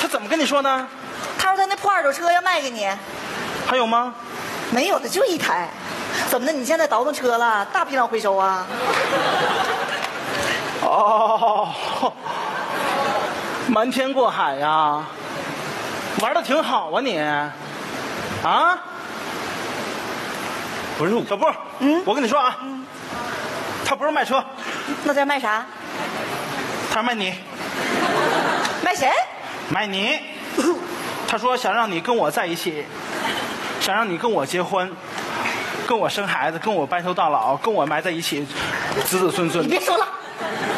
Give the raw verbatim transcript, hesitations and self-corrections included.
他怎么跟你说呢？ 他说他那破二手车要卖给你。 还有吗？ 没有的，就一台。怎么的？你现在倒腾车了，大批量回收啊？ 哦，瞒天过海呀，玩的挺好啊你，啊？不是小布，嗯，我跟你说啊，嗯，他不是卖车， 那在卖啥？ 他是卖你。 卖谁？ 卖你。他说想让你跟我在一起，想让你跟我结婚，跟我生孩子，跟我白头到老，跟我埋在一起，子子孙孙。 你别说了。